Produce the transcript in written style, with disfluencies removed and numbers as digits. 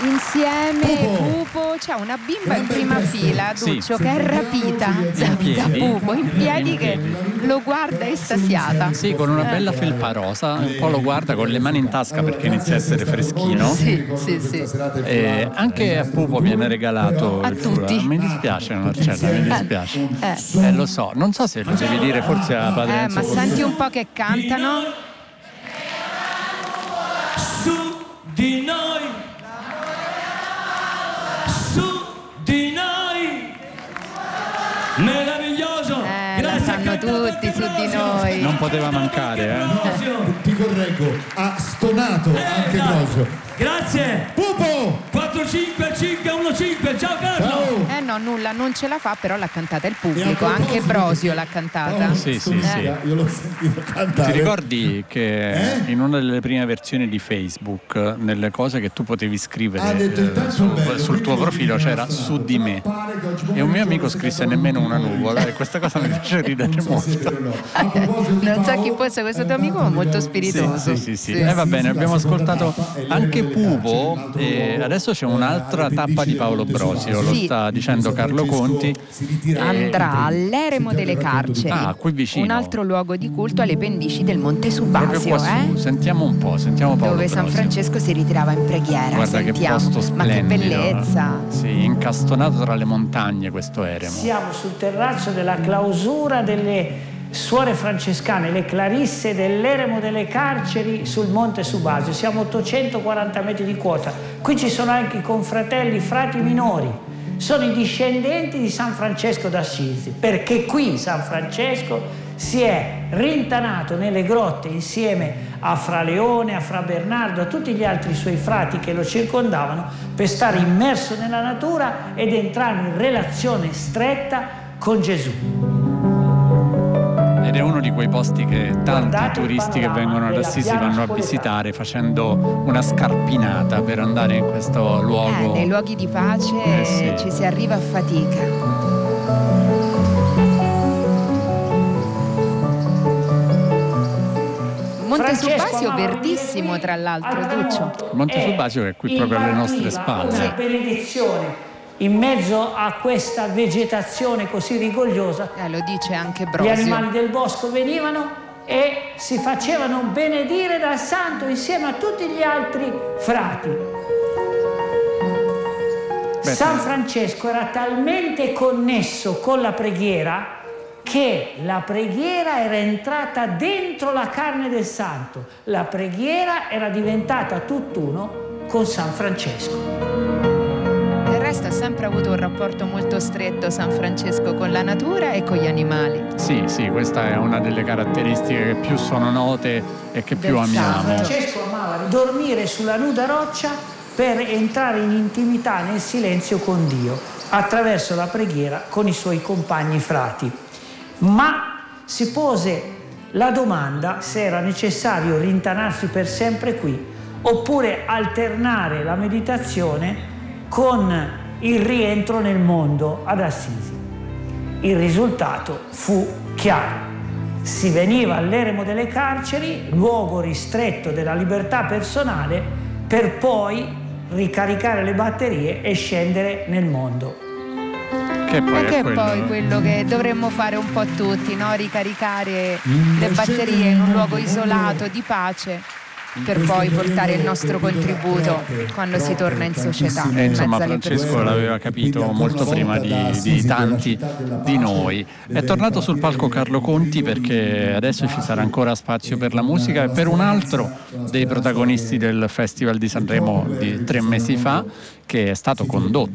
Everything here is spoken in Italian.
insieme Pupo, c'è una bimba in prima fila, Duccio, che è rapita da Pupo in piedi, che lo guarda estasiata. Sì, con una bella felpa rosa, un po' lo guarda con le mani in tasca perché inizia a essere freschino. Sì. Anche a Pupo viene regalato a il tutti. Mi dispiace, Marcella, mi dispiace. Lo so, non so se lo devi dire forse a Padre Enzo. Ma senti un po' che cantano. Su di noi, su di noi, meraviglioso. La sanno tutti su di noi. Non poteva mancare, Ti correggo, ha stonato anche Brosio. Grazie. Pupo! 4-5-5-1-5, ciao Carlo. Ciao. No, nulla, non ce la fa, però l'ha cantata il pubblico, anche Brosio l'ha cantata. Sì. Io l'ho sentito cantare. Ti ricordi che in una delle prime versioni di Facebook, nelle cose che tu potevi scrivere sul tuo profilo, c'era su di me, e un mio amico scrisse nemmeno una nuvola, e questa cosa mi fece ridere molto. Non so chi fosse questo tuo amico, ma molto spiritoso. Sì. Va bene, abbiamo ascoltato anche Pupo, e adesso c'è un'altra tappa di Paolo Brosio, lo sta dicendo Carlo Conti. Andrà all'Eremo delle Carceri, qui vicino, un altro luogo di culto alle pendici del Monte Subasio, proprio qua su. Sentiamo Paolo dove San Brosio. Francesco si ritirava in preghiera. Guarda Sentiamo. che posto splendido. Ma che bellezza. Sì, incastonato tra le montagne questo eremo. Siamo sul terrazzo della clausura delle suore francescane, le clarisse dell'Eremo delle Carceri sul Monte Subasio. Siamo 840 metri di quota. Qui ci sono anche i confratelli frati minori. Sono i discendenti di San Francesco d'Assisi, perché qui San Francesco si è rintanato nelle grotte insieme a Fra Leone, a Fra Bernardo, a tutti gli altri suoi frati che lo circondavano, per stare immerso nella natura ed entrare in relazione stretta con Gesù. Ed è uno di quei posti che tanti turisti che vengono ad Assisi vanno a visitare, facendo una scarpinata per andare in questo luogo. Nei luoghi di pace ci si arriva a fatica. Monte Subasio verdissimo, tra l'altro, Duccio. Monte Subasio che è qui proprio alle nostre spalle. Una benedizione in mezzo a questa vegetazione così rigogliosa. Lo dice anche Gli Brosio. animali del bosco venivano e si facevano benedire dal santo insieme a tutti gli altri frati. San Francesco era talmente connesso con la preghiera che la preghiera era entrata dentro la carne del santo. La preghiera era diventata tutt'uno con San Francesco. Del resto ha sempre avuto un rapporto molto stretto San Francesco con la natura e con gli animali. Sì, questa è una delle caratteristiche che più sono note e che più amiamo. San Francesco amava dormire sulla nuda roccia per entrare in intimità nel silenzio con Dio, attraverso la preghiera con i suoi compagni frati. Ma si pose la domanda se era necessario rintanarsi per sempre qui oppure alternare la meditazione con il rientro nel mondo ad Assisi. Il risultato fu chiaro. Si veniva all'Eremo delle Carceri, luogo ristretto della libertà personale, per poi ricaricare le batterie e scendere nel mondo. Che poi è poi quello che dovremmo fare un po' tutti, no? Ricaricare le batterie in un luogo isolato di pace, per poi portare il nostro contributo quando si torna in società. Insomma, Francesco l'aveva capito molto prima di tanti di noi. È tornato sul palco Carlo Conti perché adesso ci sarà ancora spazio per la musica e per un altro dei protagonisti del Festival di Sanremo di 3 mesi fa, che è stato condotto